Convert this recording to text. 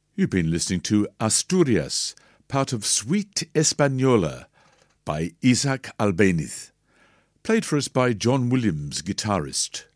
You've been listening to Asturias, part of Suite Española by Isaac Albéniz, played for us by John Williams, guitarist.